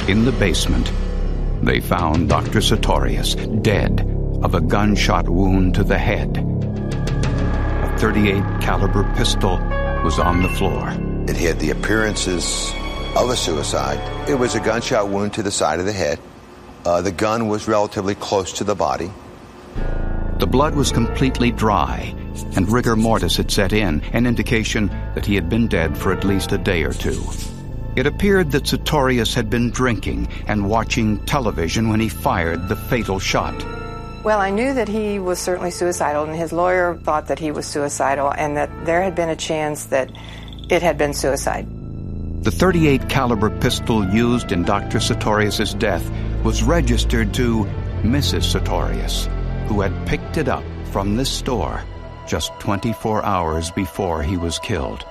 In the basement, they found Dr. Sartorius dead of a gunshot wound to the head. A .38 caliber pistol was on the floor. It had the appearances of a suicide. It was a gunshot wound to the side of the head. The gun was relatively close to the body. The blood was completely dry, and rigor mortis had set in, an indication that he had been dead for at least a day or two. It appeared that Sartorius had been drinking and watching television when he fired the fatal shot. Well, I knew that he was certainly suicidal, and his lawyer thought that he was suicidal and that there had been a chance that it had been suicide. The .38 caliber pistol used in Dr. Sartorius' death was registered to Mrs. Sartorius, who had picked it up from this store just 24 hours before he was killed.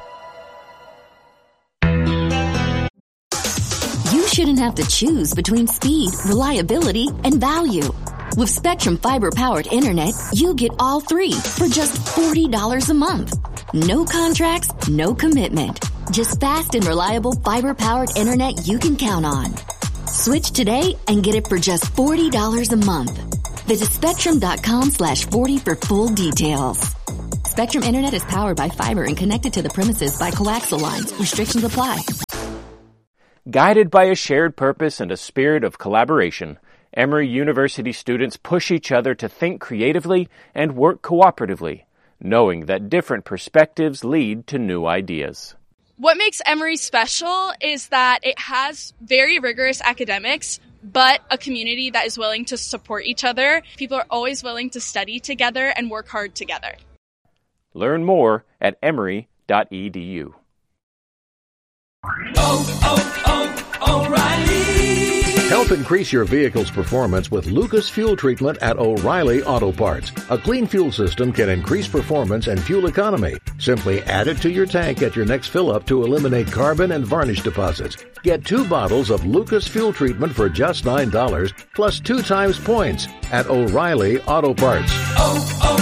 You shouldn't have to choose between speed, reliability, and value. With Spectrum Fiber-powered internet, you get all three for just $40 a month. No contracts, no commitment. Just fast and reliable fiber-powered internet you can count on. Switch today and get it for just $40 a month. Visit Spectrum.com/40 for full details. Spectrum Internet is powered by fiber and connected to the premises by coaxial lines. Restrictions apply. Guided by a shared purpose and a spirit of collaboration, Emory University students push each other to think creatively and work cooperatively, knowing that different perspectives lead to new ideas. What makes Emory special is that it has very rigorous academics, but a community that is willing to support each other. People are always willing to study together and work hard together. Learn more at emory.edu. O'Reilly. Help increase your vehicle's performance with Lucas Fuel Treatment at O'Reilly Auto Parts. A clean fuel system can increase performance and fuel economy. Simply add it to your tank at your next fill-up to eliminate carbon and varnish deposits. Get 2 bottles of Lucas Fuel Treatment for just $9 plus 2 times points at O'Reilly Auto Parts.